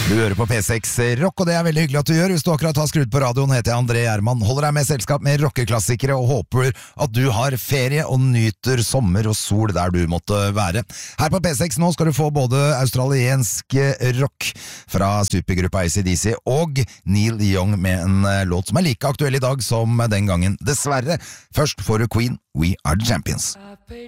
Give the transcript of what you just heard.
Du hører på P6 Rock, og det er veldig hyggelig at du gjør. Hvis du akkurat har skrudd på radioen, heter jeg André Gjerman. Holder deg med selskap med rockeklassikere og håper at du har ferie og nyter sommer og sol der du måtte være. Her på P6 nå skal du få både australiensk rock fra supergruppa AC/DC og Neil Young med en låt som er like aktuell i dag som den gangen. Dessverre, først får du Queen, We Are The Champions.